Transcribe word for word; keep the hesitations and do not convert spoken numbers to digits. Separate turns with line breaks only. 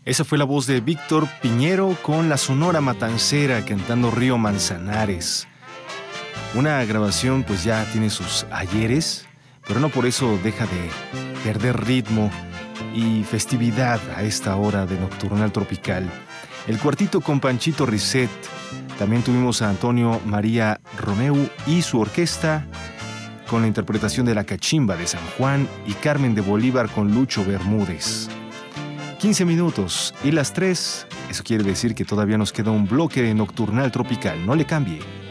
Esa fue la voz de Víctor Piñero con la Sonora Matancera cantando Río Manzanares. Una grabación pues ya tiene sus ayeres, pero no por eso deja de perder ritmo y festividad a esta hora de Nocturnal Tropical. El cuartito con Panchito Risset. También tuvimos a Antonio María Romeu y su orquesta con la interpretación de La Cachimba de San Juan y Carmen de Bolívar con Lucho Bermúdez. quince minutos y las tres, eso quiere decir que todavía nos queda un bloque de Nocturnal Tropical. No le cambie.